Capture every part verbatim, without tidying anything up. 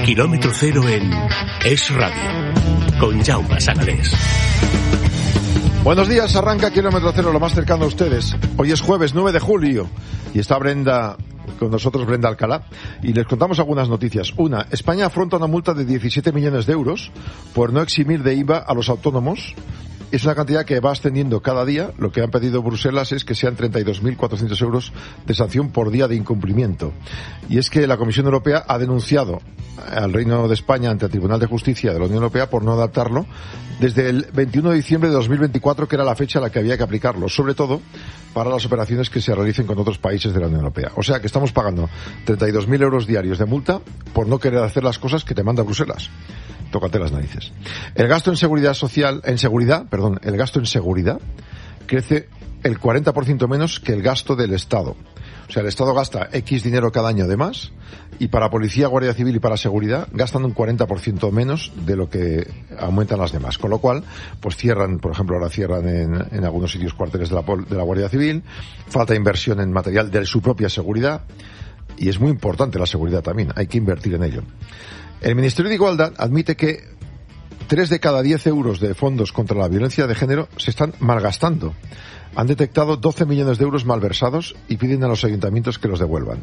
Kilómetro cero en Es Radio, con Jaume Sagalés. Buenos días, arranca Kilómetro Cero, lo más cercano a ustedes. Hoy es jueves nueve de julio y está Brenda con nosotros, Brenda Alcalá, y les contamos algunas noticias. Una, España afronta una multa de diecisiete millones de euros por no eximir de I V A a los autónomos. Es una cantidad que va ascendiendo cada día. Lo que han pedido Bruselas es que sean treinta y dos mil cuatrocientos euros de sanción por día de incumplimiento. Y es que la Comisión Europea ha denunciado al Reino de España ante el Tribunal de Justicia de la Unión Europea por no adaptarlo desde el veintiuno de diciembre de dos mil veinticuatro, que era la fecha a la que había que aplicarlo, sobre todo para las operaciones que se realicen con otros países de la Unión Europea. O sea que estamos pagando treinta y dos mil euros diarios de multa por no querer hacer las cosas que te manda Bruselas. Tócate las narices. El gasto en seguridad social, en seguridad, perdón, el gasto en seguridad crece el cuarenta por ciento menos que el gasto del Estado. O sea, el Estado gasta X dinero cada año de más y para policía, guardia civil y para seguridad gastan un cuarenta por ciento menos de lo que aumentan las demás. Con lo cual, pues cierran, por ejemplo, ahora cierran en, en algunos sitios cuarteles de la, de la Guardia Civil, falta inversión en material de su propia seguridad y es muy importante la seguridad también, hay que invertir en ello. El Ministerio de Igualdad admite que tres de cada diez euros de fondos contra la violencia de género se están malgastando. Han detectado doce millones de euros malversados y piden a los ayuntamientos que los devuelvan.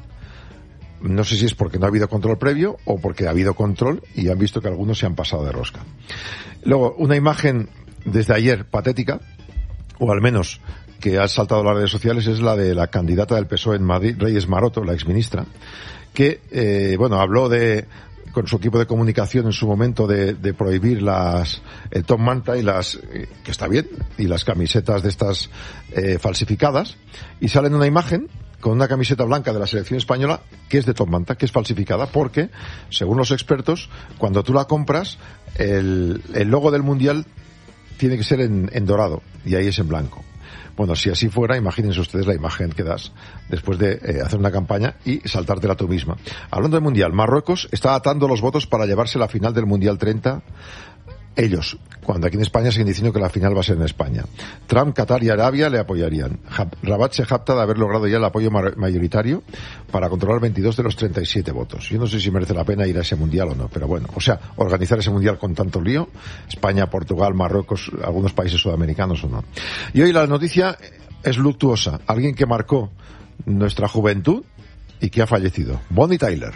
No sé si es porque no ha habido control previo o porque ha habido control y han visto que algunos se han pasado de rosca. Luego, una imagen desde ayer patética, o al menos que ha saltado a las redes sociales, es la de la candidata del P S O E en Madrid, Reyes Maroto, la exministra, que, eh, bueno, habló de... con su equipo de comunicación en su momento de, de prohibir las el top manta y las eh, que está bien y las camisetas de estas eh, falsificadas, y sale en una imagen con una camiseta blanca de la selección española que es de top manta, que es falsificada porque, según los expertos, cuando tú la compras el, el logo del mundial tiene que ser en, en dorado y ahí es en blanco. Bueno, si así fuera, imagínense ustedes la imagen que das después de eh, hacer una campaña y saltártela tú misma. Hablando del Mundial, Marruecos está atando los votos para llevarse la final del Mundial treinta, ellos, cuando aquí en España siguen diciendo que la final va a ser en España. Trump, Qatar y Arabia le apoyarían. Rabat se jacta de haber logrado ya el apoyo mayoritario para controlar veintidós de los treinta y siete votos. Yo no sé si merece la pena ir a ese Mundial o no, pero bueno, o sea, organizar ese Mundial con tanto lío, España, Portugal, Marruecos, algunos países sudamericanos o no. Y hoy la noticia es luctuosa. Alguien que marcó nuestra juventud y que ha fallecido. Bonnie Tyler.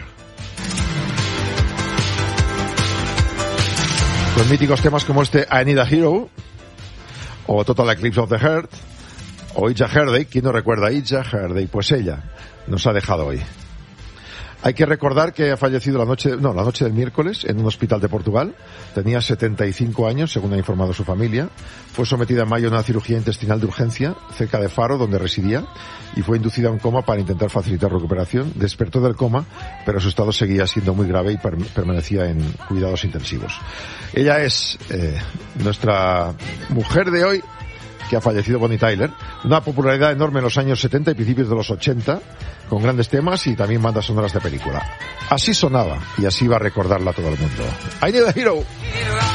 Con míticos temas como este I Need a Hero, o Total Eclipse of the Heart, o Ija Herday. ¿Quién no recuerda a Ija Herday? Pues ella nos ha dejado hoy. Hay que recordar que ha fallecido la noche, no, la noche del miércoles en un hospital de Portugal. Tenía setenta y cinco años, según ha informado su familia. Fue sometida en mayo a una cirugía intestinal de urgencia cerca de Faro, donde residía, y fue inducida a un coma para intentar facilitar recuperación. Despertó del coma, pero su estado seguía siendo muy grave y per- permanecía en cuidados intensivos. Ella es eh, nuestra mujer de hoy, que ha fallecido, Bonnie Tyler. Una popularidad enorme en los años setenta y principios de los ochenta, con grandes temas y también bandas sonoras de película. Así sonaba y así va a recordarla todo el mundo. I Need a Hero.